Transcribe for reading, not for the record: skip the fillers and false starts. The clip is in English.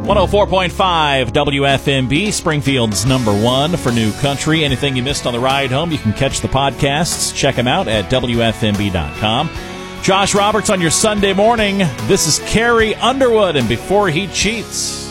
104.5 WFMB, Springfield's number one for new country. Anything you missed on the ride home, you can catch the podcasts. Check them out at WFMB.com. Josh Roberts on your Sunday morning. This is Carrie Underwood, and Before He Cheats.